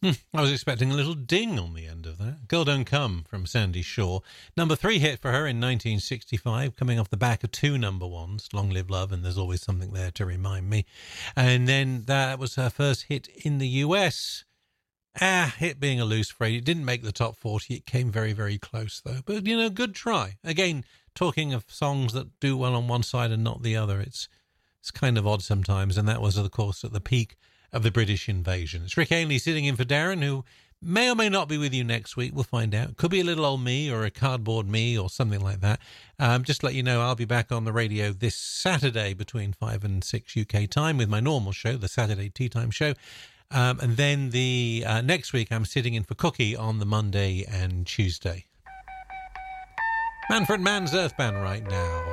I was expecting a little ding on the end of that. Girl Don't Come from Sandy Shaw. Number 3 hit for her in 1965, coming off the back of 2 number ones, Long Live Love and There's Always Something There to Remind Me. And then that was her first hit in the US. Hit being a loose phrase. It didn't make the top 40. It came very, very close, though. But, good try. Again, talking of songs that do well on one side and not the other, it's kind of odd sometimes. And that was, of course, at the peak of the British invasion. It's Rick Ainley sitting in for Darren, who may or may not be with you next week. We'll find out. Could be a little old me or a cardboard me or something like that. Just to let you know, I'll be back on the radio this Saturday between 5 and 6 UK time with my normal show, the Saturday Tea Time Show. And then the next week, I'm sitting in for Cookie on the Monday and Tuesday. Manfred Mann's Earth Band right now.